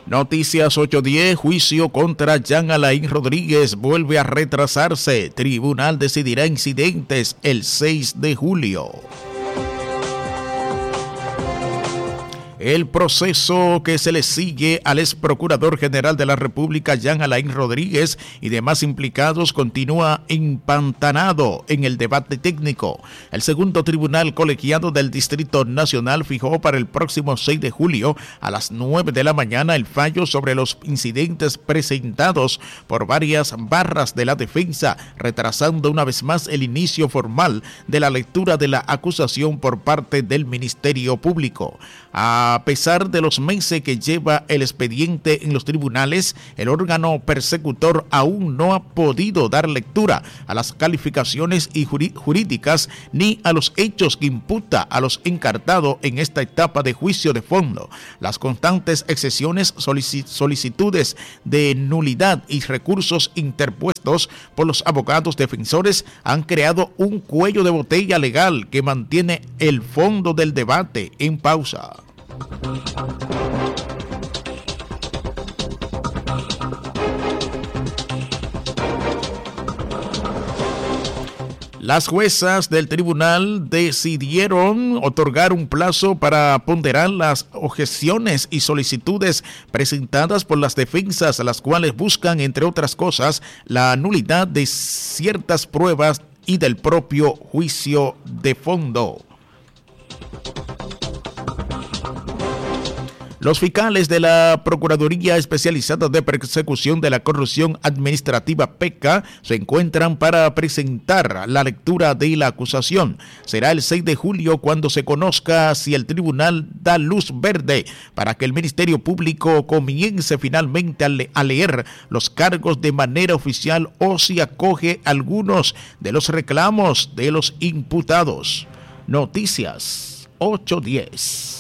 Noticias 810, juicio contra Jean Alain Rodríguez vuelve a retrasarse. Tribunal decidirá incidentes el 6 de julio. El proceso que se le sigue al ex procurador general de la República, Jean Alain Rodríguez, y demás implicados continúa empantanado en el debate técnico. El segundo tribunal colegiado del Distrito Nacional fijó para el próximo 6 de julio a las 9 de la mañana el fallo sobre los incidentes presentados por varias barras de la defensa, retrasando una vez más el inicio formal de la lectura de la acusación por parte del Ministerio Público. A pesar de los meses que lleva el expediente en los tribunales, el órgano persecutor aún no ha podido dar lectura a las calificaciones jurídicas ni a los hechos que imputa a los encartados en esta etapa de juicio de fondo. Las constantes excesiones, solicitudes de nulidad y recursos interpuestos por los abogados defensores han creado un cuello de botella legal que mantiene el fondo del debate en pausa. Las juezas del tribunal decidieron otorgar un plazo para ponderar las objeciones y solicitudes presentadas por las defensas, las cuales buscan, entre otras cosas, la nulidad de ciertas pruebas y del propio juicio de fondo. Los fiscales de la Procuraduría Especializada de Persecución de la Corrupción Administrativa PECA se encuentran para presentar la lectura de la acusación. Será el 6 de julio cuando se conozca si el tribunal da luz verde para que el Ministerio Público comience finalmente a leer los cargos de manera oficial o si acoge algunos de los reclamos de los imputados. Noticias 810.